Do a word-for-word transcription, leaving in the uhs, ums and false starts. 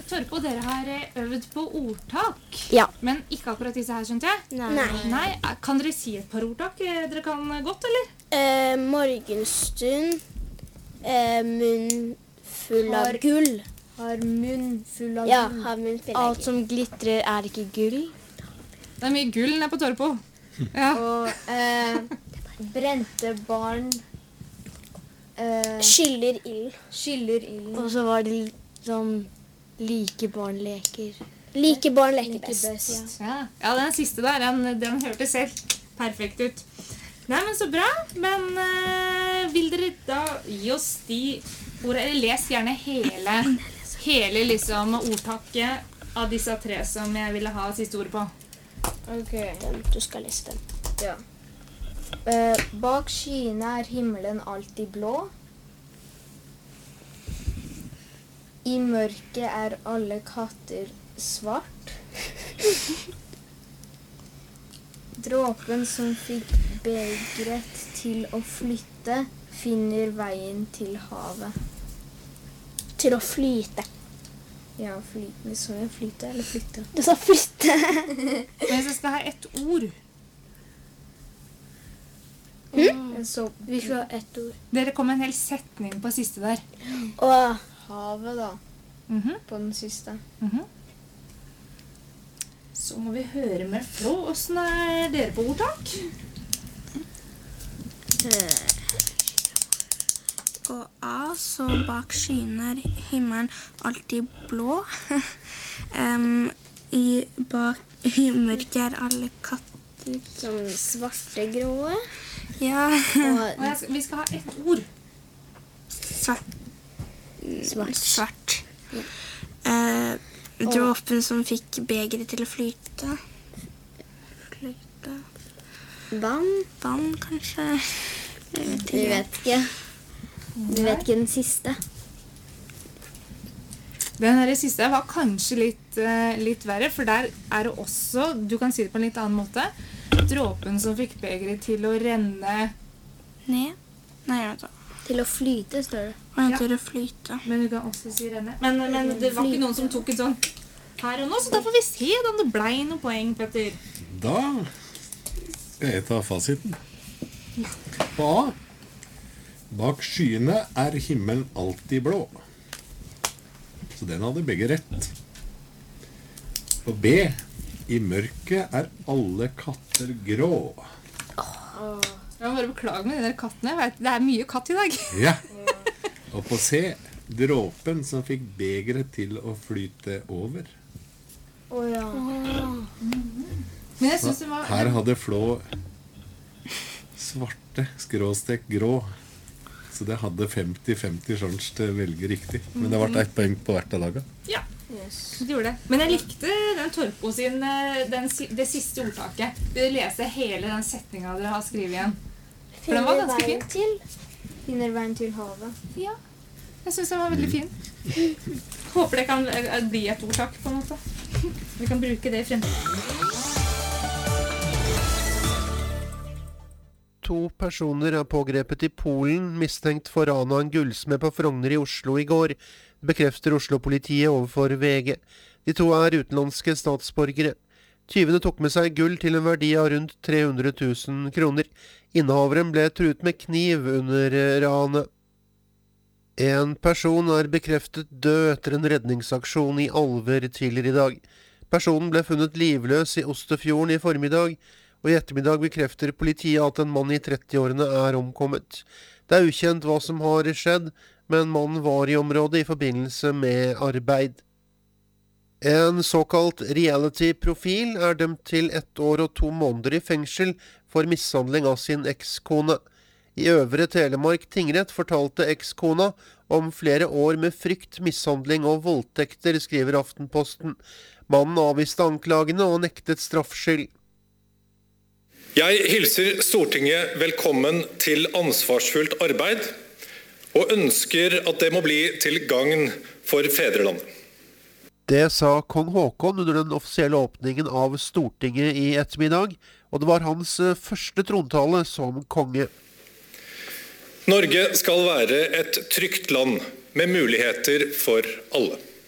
Torpo, dere har øvd på ordtak. Ja. Men ikke akkurat disse her, skjønte jeg? Nei. Nei. Kan dere si et par ordtak? Dere kan godt, eller? Eh, morgenstund, eh, munn full av Har- gull. Har munn full av Ja, gull. har munn full av Alt gull. som glitrer er ikke gull. Det er mye gull nede på Torpo. Ja. Og eh, brente barn eh, Skyller ild. skyller ilden. Og så var det sånn like barn leker. Like barn leker Like best. best. Ja. ja, den siste der, den, den hørtes helt perfekt ut. Nei, men så bra. Men eh, vil dere da gi oss de ordene, eller les gjerne hele, hele liksom ordtaket av disse tre som jeg ville ha siste ord på. Ok, Den, du skal lese den. ja. Eh, bak skyene er himmelen alltid blå. I mørket er alle katter svart. Dråpen som fikk begeret til å flytte, finner veien til havet. Til å flyte. Ja, flyte. Så jeg flyte eller flytte? Du sa flytte. Men hvis jeg skal ha ett ord, Jeg så Vi skal ha ett ord. dere kom med en hel setning på siste der. Og havet da, Mhm, på den siste. mhm. Så må vi høre med Flå. Hvordan er dere på ordtak? Og A, så bak skyene er himmelen alltid blå. Em, I bak i mørket er alle katter. sånn svarte gråe. Ja, Og Og jeg skal, vi skal ha ett ord. svart. svart. Svart. Eh, dråpen som fikk begeret til å flyte. Flyte. Vann. Vann, kanskje. Jeg vet Du ikke. vet ikke. Du vet ikke den siste. Den her siste var kanskje litt, eh, litt verre, for der er det også, du kan si det på en litt annen måte, dråpen som fikk begeret til å renne, Ned. Nei, jeg vet ikke. Til å flyte, står det. Og jeg til å flyte. men du kan også si renne. Men, men det var ikke noen som tok en sånn her og nå, så da får vi se om det ble noen poeng, Petter. Da skal jeg ta fasiten. På A. Bak skyene er himmelen alltid blå. Så den hadde begge rett. På B. I mørket er alle katter grå. Jeg må bare beklage med de der kattene. Jeg vet, det er mye katt i dag. Ja. Og på C. Dråpen som fikk begeret til å flyte over. Å ja. Men jeg synes det var... Her hadde Flå svarte skråstek grå. Så det hadde femti femti sjanse til å velge riktig. Men det ble ett poeng på hvert av laget. Ja, det gjorde det. Men jeg likte den Torpo sin, eh, den, si- det siste ordtaket. Du leser hele den setningen dere har skrevet igjen. For den var ganske fin. til. Finner veien til havet. Ja, jeg synes den var veldig fin. Håper det kan eh, bli et ordtak på en måte. Vi kan bruke det i fremtiden. To personer er pågrepet i Polen, mistenkt for ran av en gullsmed på Frogner i Oslo i går, bekrefter Oslo-politiet overfor V G. De to er utenlandske statsborgere. Tyvene tok med seg gull til en verdi av rundt tre hundre tusen kroner. Innehaveren ble truet med kniv under ranet. En person er bekreftet død etter en redningsaksjon i Alver tidligere i dag. Personen ble funnet livløs i Osterfjorden i formiddag, og i ettermiddag bekrefter politiet at en mann i trettiårene er omkommet. Det er ukjent hva som har skjedd, men mannen var i området i forbindelse med arbeid. En såkalt reality-profil er dømt til ett år og to måneder i fengsel for mishandling av sin ekskone. I Øvre Telemark tingrett fortalte ekskona om flere år med frykt, mishandling og voldtekter, skriver Aftenposten. Mannen avviste anklagene og nektet straffskyld. Jeg hilser Stortinget velkommen til ansvarsfullt arbeid, og ønsker at det må bli til gagn for fedrelandet. Det sa kong Haakon under den offisielle åpningen av Stortinget i ettermiddag, og det var hans første trontale som konge. Norge skal være et trygt land med muligheter for alle.